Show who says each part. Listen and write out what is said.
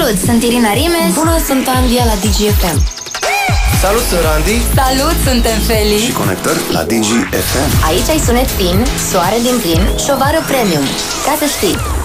Speaker 1: Salut, sunt Irina Rimes.
Speaker 2: Bună, sunt Andia la DGFM.
Speaker 3: Salut, sunt Randy.
Speaker 1: Salut, suntem Feli.
Speaker 4: Și conectări la DGFM.
Speaker 1: Aici ai sunet fin, soare din plin și o vară premium. Ca să știi.